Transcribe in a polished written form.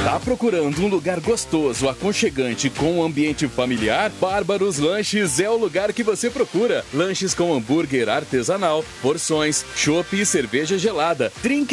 Tá procurando um lugar gostoso, aconchegante, com um ambiente familiar? Bárbaros Lanches é o lugar que você procura. Lanches com hambúrguer artesanal, porções, chopp e cerveja gelada, drink